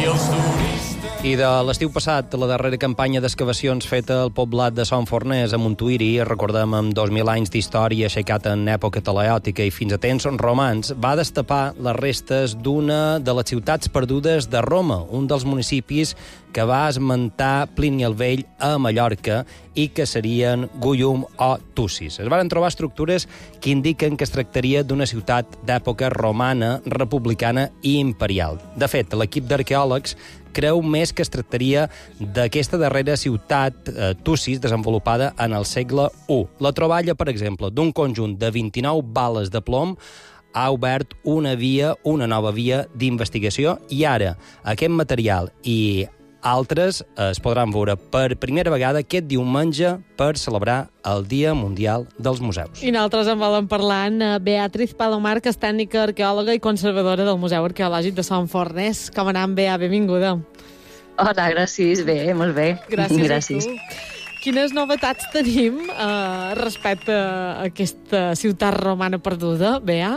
I de l'estiu passat, la darrera campanya d'excavacions feta al poblat de Son Forners, a Montuïri, recordem amb 2.000 anys d'història aixecat en època teleòtica i fins a temps romans, va destapar les restes d'una de les ciutats perdudes de Roma, un dels municipis que va esmentar Plini el Vell a Mallorca i que serien Guyum o Tussis. Es van trobar estructures que indiquen que es tractaria d'una ciutat d'època romana, republicana i imperial. De fet, l'equip d'arqueòlegs creu més que es tractaria d'aquesta darrera ciutat, Tussis, desenvolupada en el segle I. La troballa, per exemple, d'un conjunt de 29 bales de plom ha obert una nova via d'investigació i ara aquest material i altres es podran veure per primera vegada aquest diumenge per celebrar el Dia Mundial dels Museus. I nosaltres en volem parlar amb Beatriz Palomar, que és tècnica arqueòloga i conservadora del Museu Arqueològic de Son Forners. Com anem, Bea? Benvinguda. Hola, gràcies. Bé, molt bé. Gràcies. Quines novetats tenim respecte a aquesta ciutat romana perduda, Bea?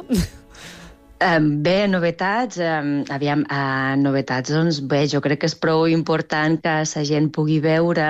Bé, novetats, novetats, doncs bé, jo crec que és prou important que la gent pugui veure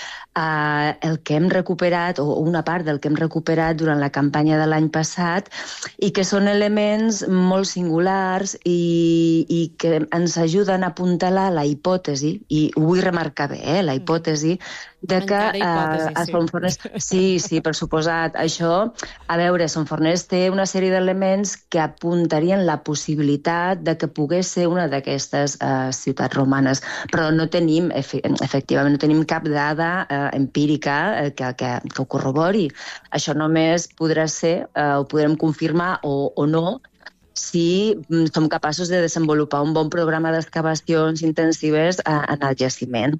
el que hem recuperat, o una part del que hem recuperat durant la campanya de l'any passat, i que són elements molt singulars i que ens ajuden a apuntalar la hipòtesi, i ho vull remarcar bé, la hipòtesi, de que a Son Forners... Sí, per suposat. Això, a veure, Son Forners té una sèrie d'elements que apuntarien la possibilitat de que pogués ser una d'aquestes ciutats romanes, però no tenim, efectivament, no tenim cap dada empírica que ho corrobori. Això només podrà ser, ho podrem confirmar o no, si som capaços de desenvolupar un bon programa d'excavacions intensives en el jaciment.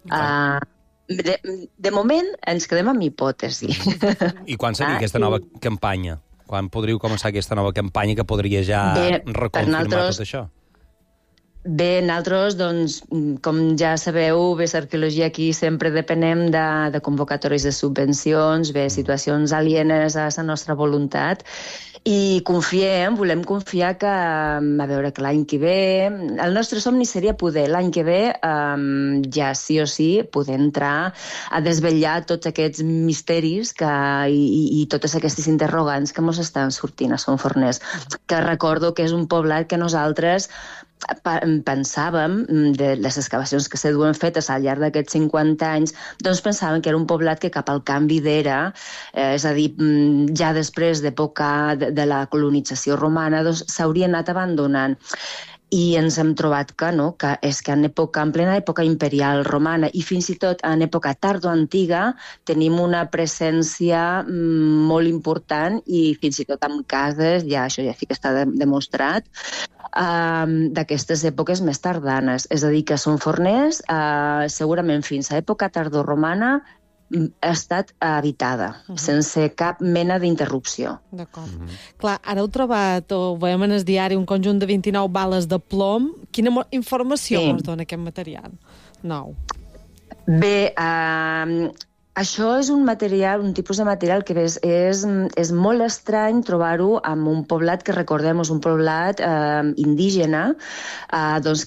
De moment ens quedem amb hipòtesi. I quan seria aquesta nova campanya? Quan podríeu començar aquesta nova campanya que podria ja reconfirmar tot això? Bé, nosaltres, doncs, com ja sabeu, bé, l'arqueologia aquí sempre depenem de convocatòries de subvencions, bé, situacions alienes a la nostra voluntat, i volem confiar que, a veure, que l'any que ve, el nostre somni seria poder, l'any que ve, ja sí o sí, poder entrar a desvetllar tots aquests misteris i totes aquestes interrogants que ens estan sortint a Son Forners, que recordo que és un poblat que nosaltres pensàvem, de les excavacions que se duen fetes al llarg d'aquests 50 anys, doncs pensàvem que era un poblat que cap al canvi d'era, és a dir, ja després d'època de la colonització romana, doncs s'hauria anat abandonant. I ens hem trobat que no, que és que en plena època imperial romana i fins i tot en època tardoantiga tenim una presència molt important i fins i tot amb cases, això ja sí que està demostrat, d'aquestes èpoques més tardanes. És a dir, que Son Forners, segurament fins a època tardoromana, ha estat habitada, sense cap mena d'interrupció. D'acord. Clar, ara heu trobat, o veiem en el diari, un conjunt de 29 bales de plom. Quina informació ens dona aquest material nou? Bé, això és un tipus de material que és molt estrany trobar-ho en un poblat que, recordem, és un poblat indígena, doncs